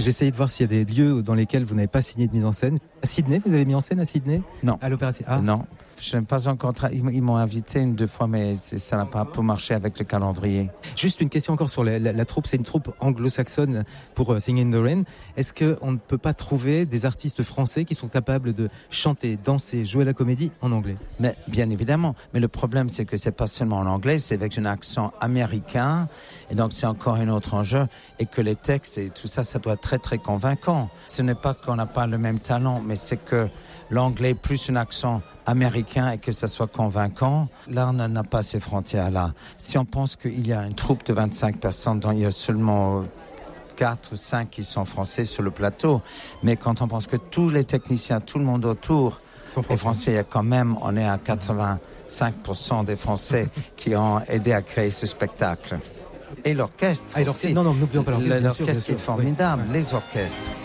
J'essayais de voir s'il y a des lieux dans lesquels vous n'avez pas signé de mise en scène. À Sydney, vous avez mis en scène à Sydney ? Non. À l'Opéra Sydney. Non. Je n'ai pas encore Ils m'ont invité 2 fois, mais ça n'a pas pu marcher avec le calendrier. Juste une question encore sur la troupe. C'est une troupe anglo-saxonne pour Singing in the Rain. Est-ce qu'on ne peut pas trouver des artistes français qui sont capables de chanter, danser, jouer la comédie en anglais ? Mais bien évidemment. Mais le problème, c'est que c'est pas seulement en anglais, c'est avec un accent américain. Et donc, c'est encore un autre enjeu. Et que les textes et tout ça, ça doit être très, très convaincant. Ce n'est pas qu'on n'a pas le même talent, mais c'est que l'anglais plus un accent américain et que ça soit convaincant, là, on n'a pas ces frontières-là. Si on pense qu'il y a une troupe de 25 personnes dont il y a seulement 4 ou 5 qui sont français sur le plateau, mais quand on pense que tous les techniciens, tout le monde autour est français, il y a quand même, on est à 85% des Français qui ont aidé à créer ce spectacle. Et l'orchestre aussi. Non, n'oublions pas l'orchestre. L'orchestre est formidable, les orchestres.